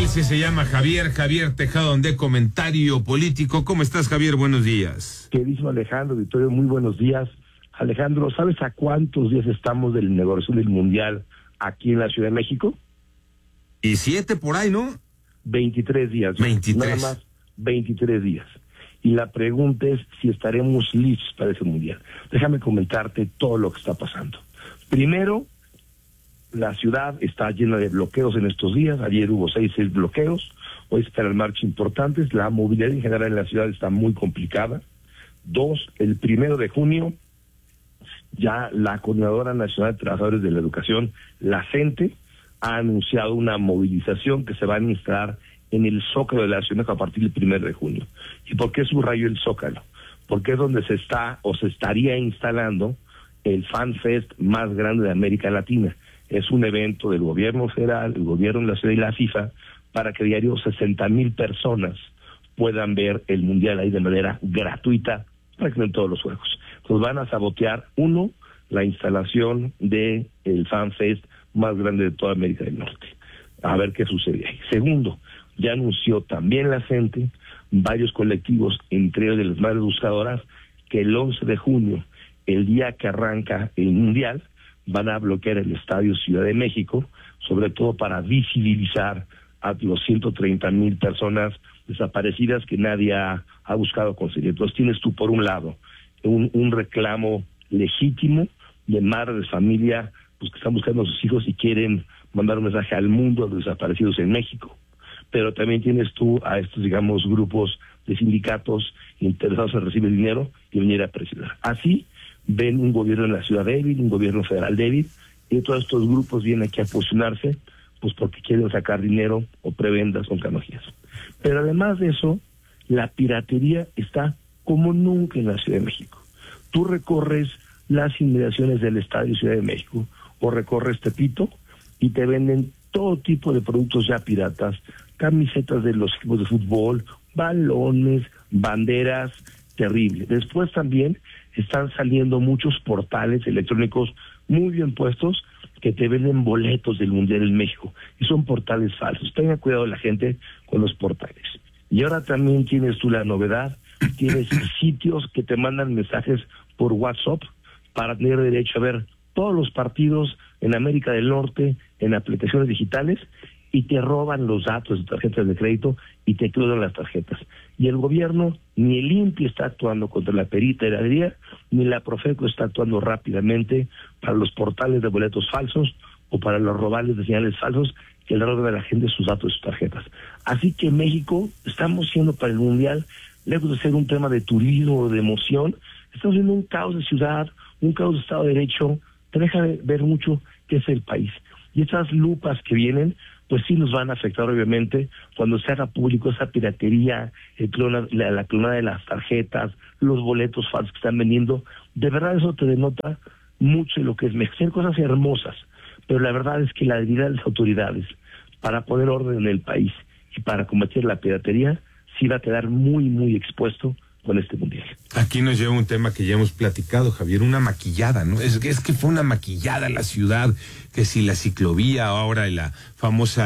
Él sí se llama Javier Tejada, de Comentario Político. ¿Cómo estás, Javier? Buenos días. Queridísimo Alejandro, Victorio, muy buenos días. Alejandro, ¿sabes a cuántos días estamos de la inauguración del Mundial aquí en la Ciudad de México? 17 por ahí, ¿no? 23 días. 23. Nada más 23 días. Y la pregunta es si estaremos listos para ese Mundial. Déjame comentarte todo lo que está pasando. Primero, la ciudad está llena de bloqueos en estos días. Ayer hubo 6 bloqueos. Hoy se esperan marchas importantes. La movilidad en general en la ciudad está muy complicada. 2, el 1 de junio, ya la Coordinadora Nacional de Trabajadores de la Educación, la CENTE, ha anunciado una movilización que se va a instalar en el Zócalo de la Ciudad de México a partir del 1 de junio. ¿Y por qué subrayo el Zócalo? Porque es donde se está o se estaría instalando el Fan Fest más grande de América Latina. Es un evento del gobierno federal, el gobierno de la ciudad y la FIFA, para que diario 60,000 personas puedan ver el Mundial ahí de manera gratuita, prácticamente en todos los juegos. Entonces van a sabotear, uno, la instalación de el Fan Fest más grande de toda América del Norte. A ver qué sucede ahí. Segundo, ya anunció también la gente, varios colectivos, entre ellos de las madres buscadoras, que el 11 de junio, el día que arranca el Mundial, van a bloquear el Estadio Ciudad de México, sobre todo para visibilizar a los 130,000 personas desaparecidas que nadie ha buscado conseguir. Entonces tienes tú, por un lado, un reclamo legítimo de madres de familia pues que están buscando a sus hijos y quieren mandar un mensaje al mundo de los desaparecidos en México. Pero también tienes tú a estos, digamos, grupos de sindicatos interesados en recibir dinero y venir a presionar. Así ven un gobierno en la ciudad débil, un gobierno federal débil, y todos estos grupos vienen aquí a posicionarse pues porque quieren sacar dinero o prebendas con canonjías. Pero además de eso, la piratería está como nunca en la Ciudad de México. Tú recorres las inmediaciones del Estadio Ciudad de México o recorres Tepito y te venden todo tipo de productos ya piratas, camisetas de los equipos de fútbol, balones, banderas, terrible. Después también están saliendo muchos portales electrónicos muy bien puestos que te venden boletos del Mundial en México, y son portales falsos. Tenga cuidado la gente con los portales. Y ahora también tienes tú la novedad, tienes sitios que te mandan mensajes por WhatsApp para tener derecho a ver todos los partidos en América del Norte en aplicaciones digitales, y te roban los datos de tarjetas de crédito y te clonan las tarjetas. Y el gobierno, ni el INPI está actuando contra la piratería, ni la Profeco está actuando rápidamente para los portales de boletos falsos o para los robales de señales falsos que le roban a la gente sus datos y sus tarjetas. Así que México, estamos siendo para el Mundial, lejos de ser un tema de turismo o de emoción, estamos viendo un caos de ciudad, un caos de Estado de Derecho, te deja de ver mucho qué es el país. Y estas lupas que vienen, pues sí nos van a afectar obviamente cuando se haga público esa piratería, la clonada de las tarjetas, los boletos falsos que están vendiendo. De verdad eso te denota mucho de lo que es México. Son cosas hermosas, pero la verdad es que la debilidad de las autoridades para poner orden en el país y para combatir la piratería sí va a quedar muy, muy expuesto con este Mundial. Aquí nos lleva un tema que ya hemos platicado, Javier, una maquillada, ¿no? Es que fue una maquillada la ciudad, que si la ciclovía, ahora la famosa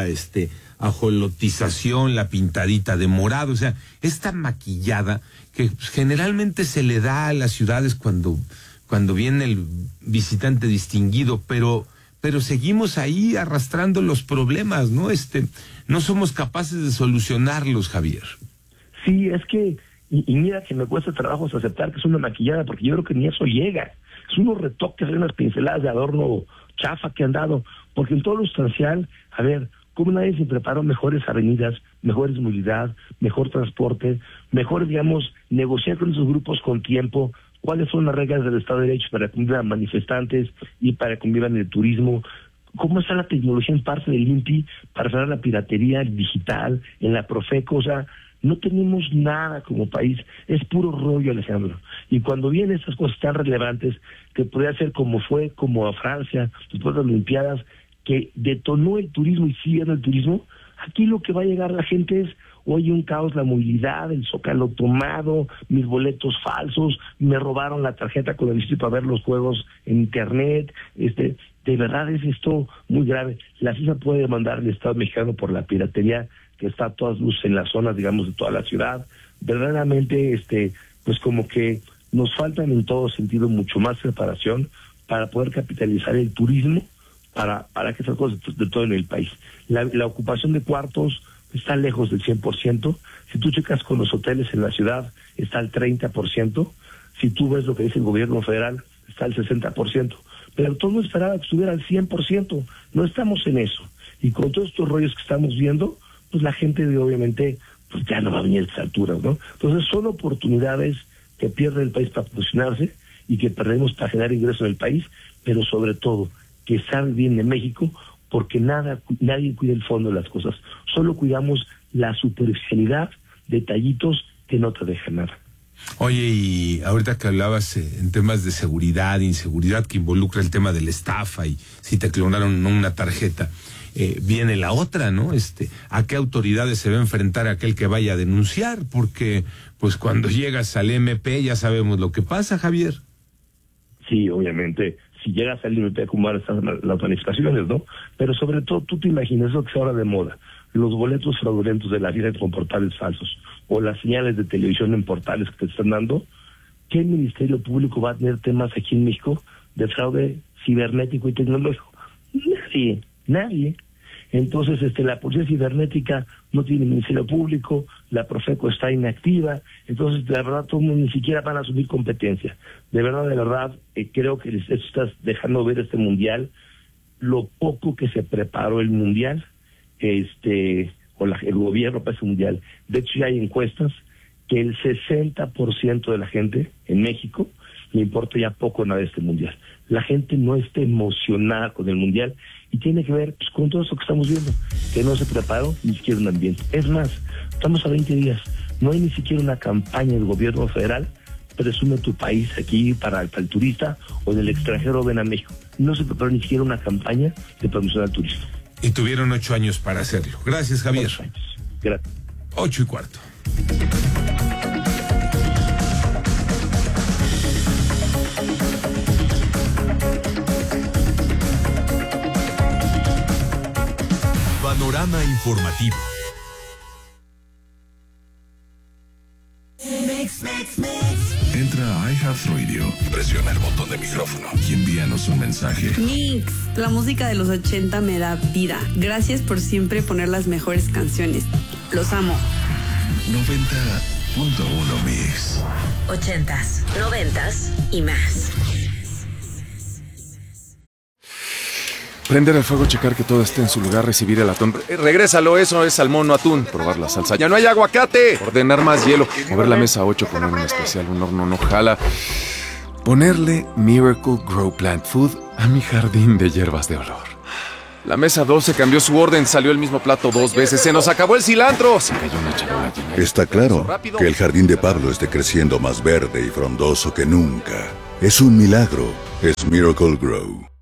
ajolotización, la pintadita de morado, o sea, esta maquillada que generalmente se le da a las ciudades cuando viene el visitante distinguido, pero seguimos ahí arrastrando los problemas, ¿no? No somos capaces de solucionarlos, Javier. Sí, es que y mira que me cuesta trabajo aceptar que es una maquillada, porque yo creo que ni eso llega. Es unos retoques, unas pinceladas de adorno chafa que han dado, porque en todo lo sustancial, a ver, ¿cómo nadie se preparó mejores avenidas, mejores movilidad, mejor transporte, mejor, digamos, negociar con esos grupos con tiempo? ¿Cuáles son las reglas del Estado de Derecho para que convivan manifestantes y para que convivan el turismo? ¿Cómo está la tecnología en parte del INPI para frenar la piratería digital, en la Profeco? O sea, no tenemos nada como país, es puro rollo, Alejandro. Y cuando vienen estas cosas tan relevantes, que podría ser como fue, como a Francia, después de las Olimpiadas, que detonó el turismo y sigue el turismo, aquí lo que va a llegar la gente es, oye, un caos, la movilidad, el Zócalo tomado, mis boletos falsos, me robaron la tarjeta con el visito para ver los juegos en internet, De verdad es esto muy grave. La FIFA puede demandar al Estado mexicano por la piratería que está a todas luces en las zonas, digamos, de toda la ciudad. Verdaderamente, pues como que nos faltan en todo sentido mucho más preparación para poder capitalizar el turismo para que esas cosas de todo en el país. La ocupación de cuartos está lejos del 100%. Si tú checas con los hoteles en la ciudad, está al 30%. Si tú ves lo que dice el gobierno federal, está al 60%. Pero todo esperaba que estuviera al 100%. No estamos en eso. Y con todos estos rollos que estamos viendo, pues la gente obviamente pues ya no va a venir a estas alturas, ¿no? Entonces son oportunidades que pierde el país para posicionarse y que perdemos para generar ingresos en el país, pero sobre todo que salga bien de México, porque nadie cuida el fondo de las cosas. Solo cuidamos la superficialidad, detallitos que no te dejan nada. Oye, y ahorita que hablabas en temas de seguridad, inseguridad, que involucra el tema de la estafa y si te clonaron no una tarjeta, viene la otra, ¿no? ¿A qué autoridades se va a enfrentar aquel que vaya a denunciar? Porque, pues cuando llegas al MP ya sabemos lo que pasa, Javier. Sí, obviamente, si llegas al MP, como ahora están las manifestaciones, ¿no? Pero sobre todo, tú te imaginas lo que es ahora de moda, los boletos fraudulentos de la vida con portales falsos, o las señales de televisión en portales que te están dando. ¿Qué ministerio público va a tener temas aquí en México de fraude cibernético y tecnológico? Nadie. Entonces, la policía cibernética no tiene ministerio público, la Profeco está inactiva, entonces, de verdad, todos ni siquiera van a asumir competencia. De verdad, creo que esto estás dejando ver este mundial, lo poco que se preparó el mundial, o el gobierno para ese mundial. De hecho, ya hay encuestas que el 60% de la gente en México le importa ya poco nada de este mundial. La gente no está emocionada con el mundial y tiene que ver pues, con todo eso que estamos viendo, que no se preparó ni siquiera un ambiente. Es más, estamos a 20 días, no hay ni siquiera una campaña del gobierno federal, presume tu país aquí para el turista o del extranjero ven a México. No se preparó ni siquiera una campaña de promoción al turismo. Y tuvieron 8 años para hacerlo. Gracias, Javier. 8 años. Gracias. 8:15. Panorama informativo. Entra a iHeartRadio, presiona el botón de micrófono y envíanos un mensaje. Mix, la música de los 80 me da vida. Gracias por siempre poner las mejores canciones. Los amo. 90.1 Mix. 80s, 90s y más. Prender el fuego, checar que todo esté en su lugar, recibir el atún. Regrésalo, eso es salmón, no atún. Probar la salsa. ¡Ya no hay aguacate! Ordenar más hielo. Mover la mesa 8, poner un especial, un horno no jala. Ponerle Miracle Grow Plant Food a mi jardín de hierbas de olor. La mesa 12 cambió su orden, salió el mismo plato 2 veces. ¡Se nos acabó el cilantro! Se cayó una charola llena. Está claro que el jardín de Pablo esté creciendo más verde y frondoso que nunca. Es un milagro. Es Miracle Grow.